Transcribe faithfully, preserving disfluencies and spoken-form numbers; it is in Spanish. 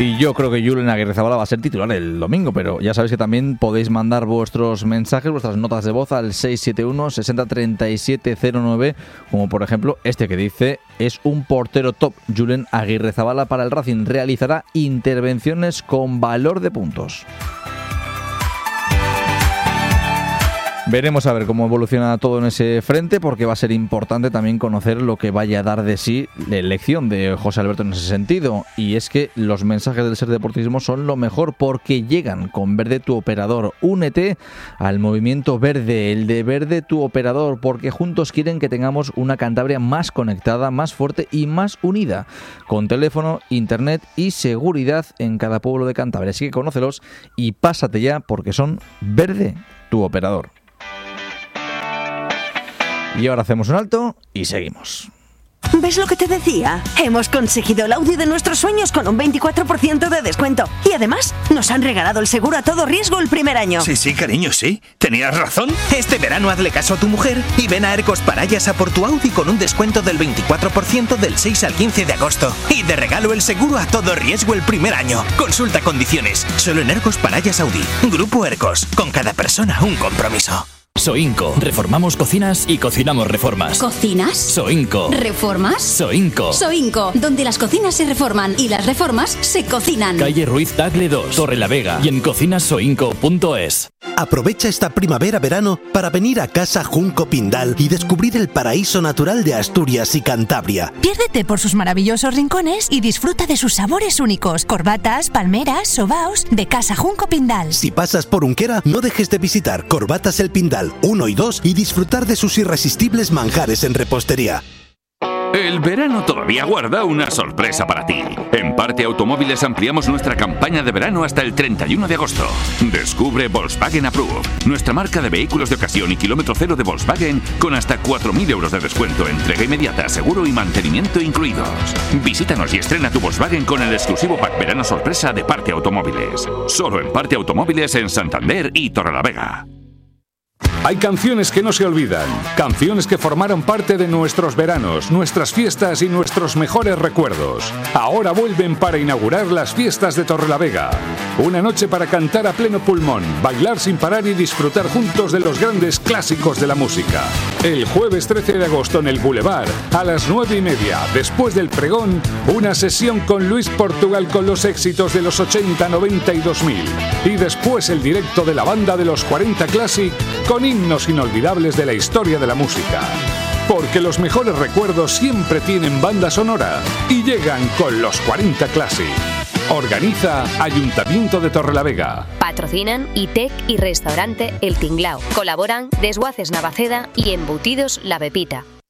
Y yo creo que Julen Aguirrezabala va a ser titular el domingo, pero ya sabéis que también podéis mandar vuestros mensajes, vuestras notas de voz al seis siete uno, seis cero, tres siete cero nueve, como por ejemplo este que dice: es un portero top. Julen Aguirrezabala para el Racing realizará intervenciones con valor de puntos. Veremos a ver cómo evoluciona todo en ese frente, porque va a ser importante también conocer lo que vaya a dar de sí la elección de José Alberto en ese sentido. Y es que los mensajes del Ser Deportivismo son lo mejor porque llegan con Verde tu Operador. Únete al movimiento verde, el de Verde tu Operador, porque juntos quieren que tengamos una Cantabria más conectada, más fuerte y más unida, con teléfono, internet y seguridad en cada pueblo de Cantabria. Así que conócelos y pásate ya, porque son Verde tu Operador. Y ahora hacemos un alto y seguimos. ¿Ves lo que te decía? Hemos conseguido el Audi de nuestros sueños con un veinticuatro por ciento de descuento. Y además, nos han regalado el seguro a todo riesgo el primer año. Sí, sí, cariño, sí. Tenías razón. Este verano hazle caso a tu mujer y ven a Ercos Parayas a por tu Audi con un descuento del veinticuatro por ciento del seis al quince de agosto. Y de regalo el seguro a todo riesgo el primer año. Consulta condiciones. Solo en Ercos Parayas Audi. Grupo Ercos. Con cada persona un compromiso. Soinco. Reformamos cocinas y cocinamos reformas. ¿Cocinas? Soinco. ¿Reformas? Soinco. Soinco, donde las cocinas se reforman y las reformas se cocinan. Calle Ruiz Tagle dos, Torrelavega, y en cocinas soinco punto es. Aprovecha esta primavera-verano para venir a Casa Junco Pindal y descubrir el paraíso natural de Asturias y Cantabria. Piérdete por sus maravillosos rincones y disfruta de sus sabores únicos. Corbatas, palmeras, sobaos de Casa Junco Pindal. Si pasas por Unquera, no dejes de visitar Corbatas el Pindal uno y dos y disfrutar de sus irresistibles manjares en repostería. El verano todavía guarda una sorpresa para ti. En Parte Automóviles ampliamos nuestra campaña de verano hasta el treinta y uno de agosto. Descubre Volkswagen Approved, nuestra marca de vehículos de ocasión y kilómetro cero de Volkswagen, con hasta cuatro mil euros de descuento, entrega inmediata, seguro y mantenimiento incluidos. Visítanos y estrena tu Volkswagen con el exclusivo pack verano sorpresa de Parte Automóviles. Solo en Parte Automóviles en Santander y Torrelavega. Hay canciones que no se olvidan, canciones que formaron parte de nuestros veranos, nuestras fiestas y nuestros mejores recuerdos. Ahora vuelven para inaugurar las fiestas de Torrelavega. Una noche para cantar a pleno pulmón, bailar sin parar y disfrutar juntos de los grandes clásicos de la música. El jueves trece de agosto en el Boulevard, a las nueve y media, después del pregón, una sesión con Luis Portugal con los éxitos de los ochenta, noventa y dos mil. Y después el directo de la banda de los cuarenta Classic con himnos inolvidables de la historia de la música. Porque los mejores recuerdos siempre tienen banda sonora y llegan con los cuarenta Classic. Organiza Ayuntamiento de Torrelavega. Patrocinan I T E C y Restaurante El Tinglao. Colaboran Desguaces Navaceda y Embutidos La Pepita.